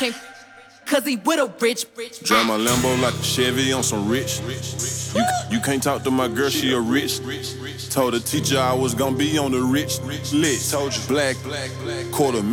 can't cause he with a rich. Drive my Lambo like a Chevy on some rich. You can't talk to my girl, she a rich. Told the teacher I was gonna be on the rich list. Told you black, quarter